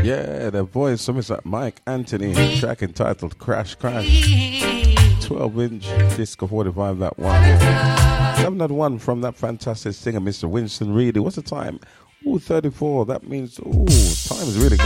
Yeah, the voice of Mr. Mike Anthony, track entitled Crash Crash. 12-inch disco 45, that one. 701 from that fantastic singer, Mr. Winston Reedy. What's the time? 34. That means, time is really